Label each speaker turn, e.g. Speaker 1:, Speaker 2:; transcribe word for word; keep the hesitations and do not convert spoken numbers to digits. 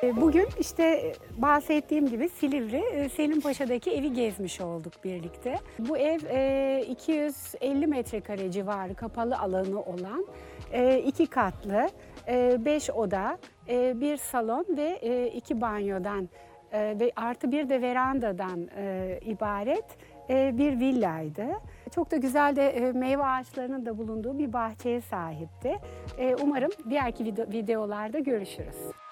Speaker 1: Bugün işte bahsettiğim gibi Silivri, Selim Paşa'daki evi gezmiş olduk birlikte. Bu ev iki yüz elli metrekare civarı kapalı alanı olan iki katlı, beş oda, bir salon ve iki banyodan ve artı bir de verandadan ibaret bir villaydı. Çok da güzel de meyve ağaçlarının da bulunduğu bir bahçeye sahipti. Umarım diğerki videolarda görüşürüz.